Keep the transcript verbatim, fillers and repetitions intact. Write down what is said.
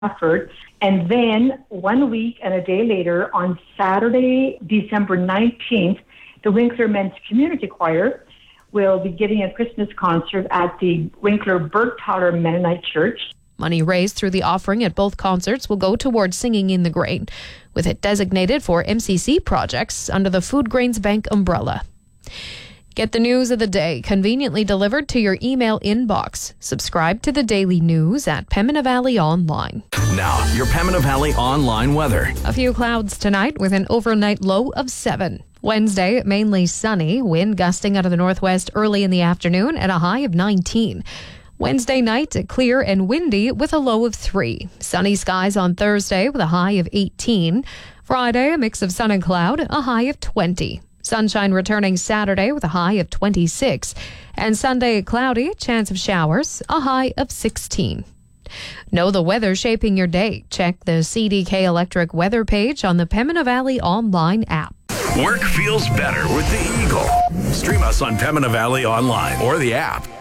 effort. And then one week and a day later, on Saturday, December nineteenth, the Winkler Men's Community Choir will be giving a Christmas concert at the Winkler Bergthaler Mennonite Church. Money raised through the offering at both concerts will go towards Singing in the Grain, with it designated for M C C projects under the Food Grains Bank umbrella. Get the news of the day conveniently delivered to your email inbox. Subscribe to the daily news at Pembina Valley Online. Now, your Pembina Valley Online weather. A few clouds tonight with an overnight low of seven. Wednesday, mainly sunny, wind gusting out of the northwest early in the afternoon at a high of nineteen. Wednesday night, clear and windy with a low of three. Sunny skies on Thursday with a high of eighteen. Friday, a mix of sun and cloud, a high of twenty. Sunshine returning Saturday with a high of twenty-six. And Sunday, cloudy, chance of showers, a high of sixteen. Know the weather shaping your day. Check the C D K Electric weather page on the Pembina Valley Online app. Work feels better with the Eagle. Stream us on Pembina Valley Online or the app.